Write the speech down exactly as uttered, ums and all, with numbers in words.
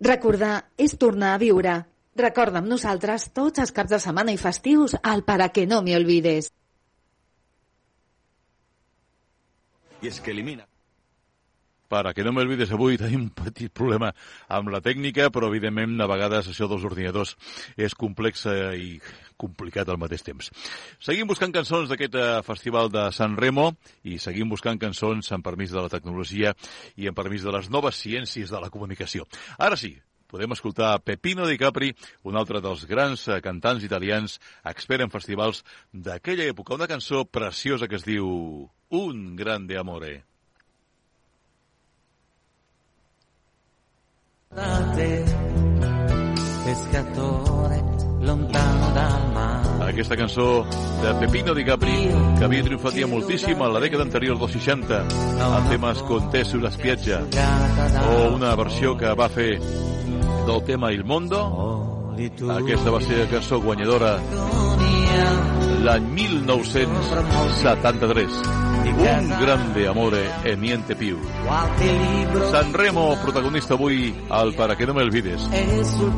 Recordar és tornar a viure. Recorda amb nosaltres tots els caps de setmana i festius al Para que no me olvides. I és que elimina. Para que no me olvides, avui tenim un petit problema amb la tècnica, però evidentment a vegades això dels ordinadors és complex i complicat al mateix temps. Seguim buscant cançons d'aquest festival de San Remo i seguim buscant cançons amb permís de la tecnologia i amb permís de les noves ciències de la comunicació. Ara sí, podem escoltar Peppino Di Capri, un altre dels grans cantants italians, expert en festivals d'aquella època, una cançó preciosa que es diu Un grande amore. Pescatore lontano dal mare. Aquesta cançó de Peppino Di Capri, que havia triomfat ja moltíssim a la dècada anterior dels seixanta, amb temes con te sulla spiaggia, o una versió que va fer del tema Il Mondo. Aquesta va ser la cançó guanyadora l'any mil nou-cents setanta-tres. Un grande amore e niente più. San Remo, protagonista avui al Para que no me olvides.